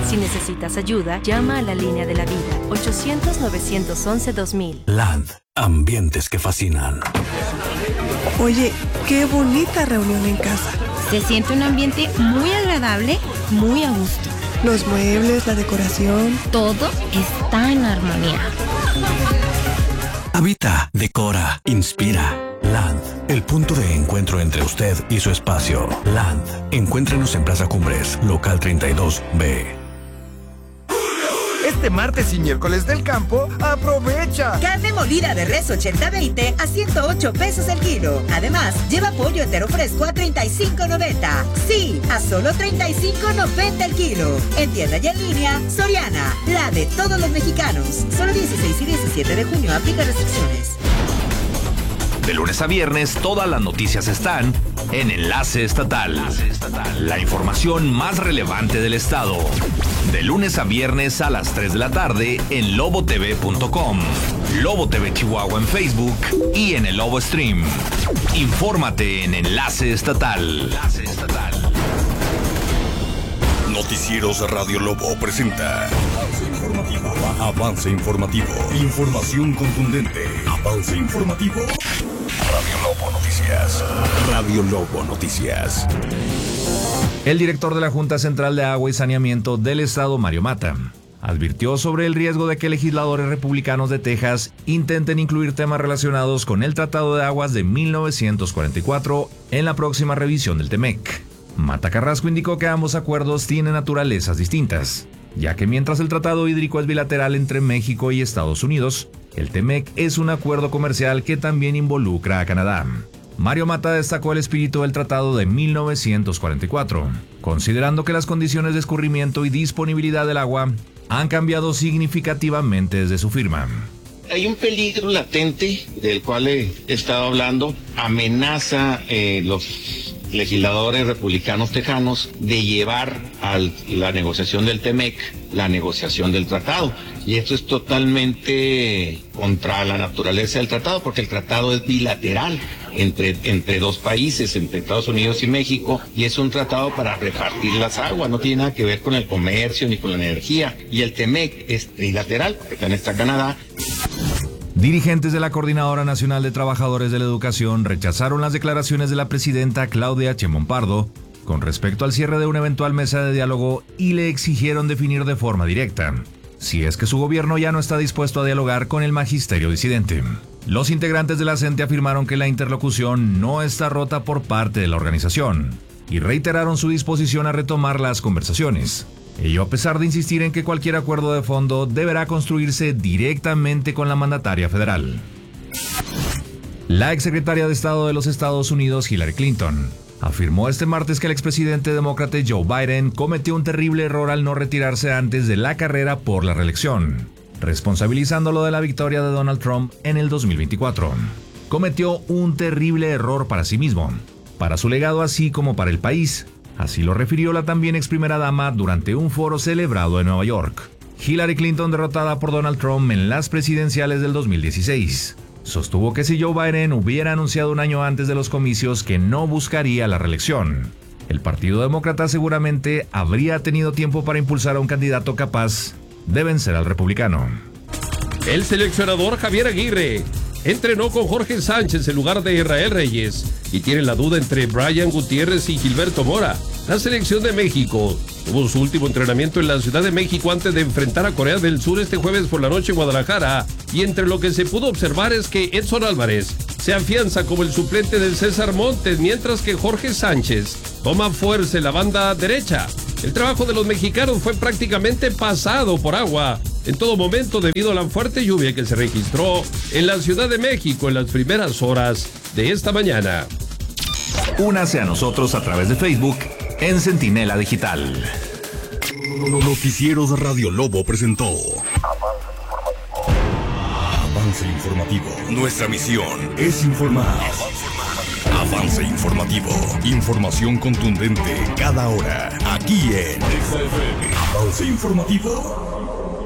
Si necesitas ayuda, llama a la línea de la vida, 800-911-2000. Land, ambientes que fascinan. Oye, qué bonita reunión en casa. Se siente un ambiente muy agradable, muy a gusto. Los muebles, la decoración. Todo está en armonía. Habita, decora, inspira. Land, el punto de encuentro entre usted y su espacio. Land, encuéntrenos en Plaza Cumbres, local 32B. Este martes y miércoles del campo, ¡aprovecha! Carne molida de res 80-20 a 108 pesos el kilo. Además, lleva pollo entero fresco a 35.90. Sí, a solo 35.90 el kilo. En tienda y en línea, Soriana, la de todos los mexicanos. Solo 16 y 17 de junio aplica restricciones. De lunes a viernes, todas las noticias están en Enlace Estatal. La información más relevante del estado. De lunes a viernes a las 3 de la tarde en lobotv.com, Lobo TV Chihuahua en Facebook y en el Lobo Stream. Infórmate en Enlace Estatal. Noticieros Radio Lobo presenta Avance informativo. Información contundente. Avance informativo. Radio Lobo Noticias. Radio Lobo Noticias. El director de la Junta Central de Agua y Saneamiento del Estado, Mario Mata, advirtió sobre el riesgo de que legisladores republicanos de Texas intenten incluir temas relacionados con el Tratado de Aguas de 1944 en la próxima revisión del TEMEC. Mata Carrasco indicó que ambos acuerdos tienen naturalezas distintas, ya que mientras el Tratado Hídrico es bilateral entre México y Estados Unidos, el TEMEC es un acuerdo comercial que también involucra a Canadá. Mario Mata destacó el espíritu del Tratado de 1944, considerando que las condiciones de escurrimiento y disponibilidad del agua han cambiado significativamente desde su firma. Hay un peligro latente del cual he estado hablando, amenaza los legisladores republicanos tejanos de llevar a la negociación del TEMEC la negociación del tratado. Y esto es totalmente contra la naturaleza del tratado, porque el tratado es bilateral entre dos países, entre Estados Unidos y México, y es un tratado para repartir las aguas, no tiene nada que ver con el comercio ni con la energía. Y el TEMEC es trilateral, porque también está Canadá. Dirigentes de la Coordinadora Nacional de Trabajadores de la Educación rechazaron las declaraciones de la presidenta Claudia Sheinbaum Pardo con respecto al cierre de una eventual mesa de diálogo y le exigieron definir de forma directa si es que su gobierno ya no está dispuesto a dialogar con el magisterio disidente. Los integrantes de la CENTE afirmaron que la interlocución no está rota por parte de la organización y reiteraron su disposición a retomar las conversaciones. Ello a pesar de insistir en que cualquier acuerdo de fondo deberá construirse directamente con la mandataria federal. La exsecretaria de Estado de los Estados Unidos, Hillary Clinton, afirmó este martes que el expresidente demócrata Joe Biden cometió un terrible error al no retirarse antes de la carrera por la reelección, responsabilizándolo de la victoria de Donald Trump en el 2024. Cometió un terrible error para sí mismo, para su legado así como para el país. Así lo refirió la también ex primera dama durante un foro celebrado en Nueva York. Hillary Clinton, derrotada por Donald Trump en las presidenciales del 2016, sostuvo que si Joe Biden hubiera anunciado un año antes de los comicios que no buscaría la reelección, el Partido Demócrata seguramente habría tenido tiempo para impulsar a un candidato capaz de vencer al republicano. El seleccionador Javier Aguirre entrenó con Jorge Sánchez en lugar de Israel Reyes y tiene la duda entre Brian Gutiérrez y Gilberto Mora. La selección de México tuvo su último entrenamiento en la Ciudad de México antes de enfrentar a Corea del Sur este jueves por la noche en Guadalajara, y entre lo que se pudo observar es que Edson Álvarez se afianza como el suplente del César Montes, mientras que Jorge Sánchez toma fuerza en la banda derecha. El trabajo de los mexicanos fue prácticamente pasado por agua en todo momento debido a la fuerte lluvia que se registró en la Ciudad de México en las primeras horas de esta mañana. Únase a nosotros a través de Facebook en Centinela Digital. Noticieros Radio Lobo presentó Avance informativo. Nuestra misión es informar. Avance informativo. Información contundente cada hora. Aquí en Avance informativo.